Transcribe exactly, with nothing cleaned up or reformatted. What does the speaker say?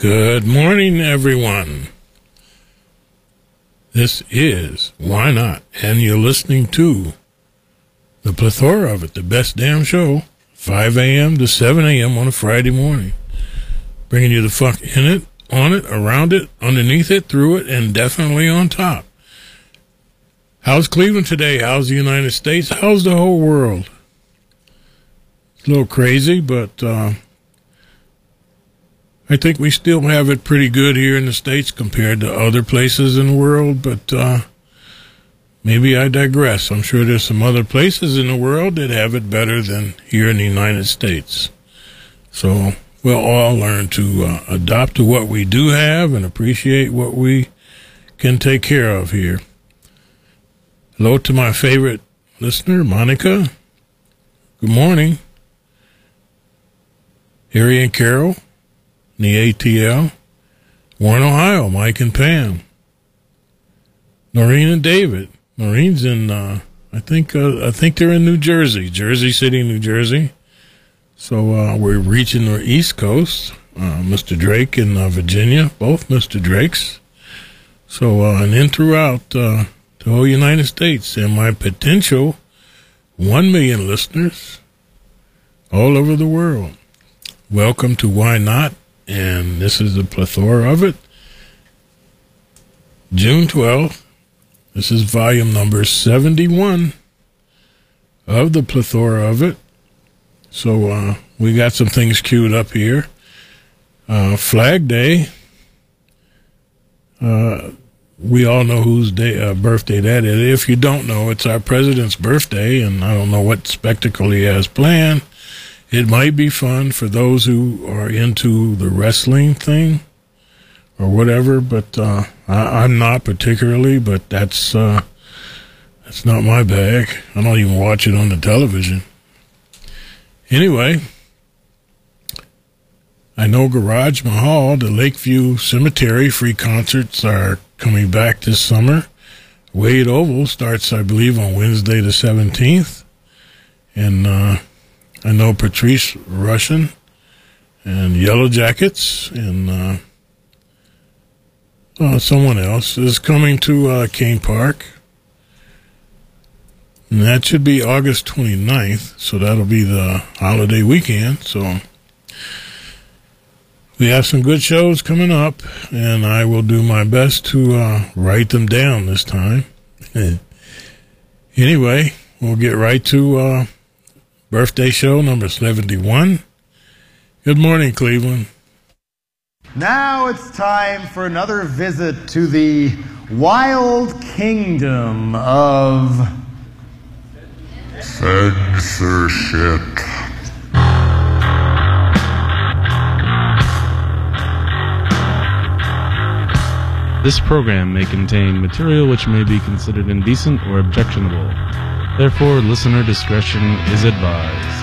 Good morning, everyone. This is Why Not? And you're listening to the plethora of it, the best damn show, five a.m. to seven a.m. on a Friday morning. Bringing you the fuck in it, on it, around it, underneath it, through it, and definitely on top. How's Cleveland today? How's the United States? How's the whole world? It's a little crazy, but uh, I think we still have it pretty good here in the States compared to other places in the world, but uh, maybe I digress. I'm sure there's some other places in the world that have it better than here in the United States. So we'll all learn to uh, adopt to what we do have and appreciate what we can take care of here. Hello to my favorite listener, Monica. Good morning. Harry and Carol. In the A T L, Warren, Ohio, Mike and Pam, Noreen and David. Noreen's in, uh, I think, uh, I think they're in New Jersey, Jersey City, New Jersey. So uh, we're reaching the East Coast. Uh, Mister Drake in uh, Virginia, both Mister Drakes. So uh, and then throughout uh, the whole United States, and my potential one million listeners all over the world. Welcome to Why Not? And this is the plethora of it. June twelfth. This is volume number seventy-one of the plethora of it. So uh, we got some things queued up here. Uh, Flag Day. Uh, we all know whose day, uh, birthday that is. If you don't know, it's our president's birthday, and I don't know what spectacle he has planned. It might be fun for those who are into the wrestling thing or whatever, but uh, I, I'm not particularly, but that's, uh, that's not my bag. I don't even watch it on the television. Anyway, I know Garage Mahal, the Lakeview Cemetery free concerts are coming back this summer. Wade Oval starts, I believe, on Wednesday the seventeenth. And, uh, I know Patrice Rushen and Yellow Jackets and uh, uh, someone else is coming to uh, Kane Park. And that should be August twenty-ninth, so that'll be the holiday weekend. So we have some good shows coming up, and I will do my best to uh, write them down this time. Anyway, we'll get right to uh, birthday show number seventy-one. Good morning, Cleveland. Now it's time for another visit to the wild kingdom of censorship. This program may contain material which may be considered indecent or objectionable. Therefore, listener discretion is advised.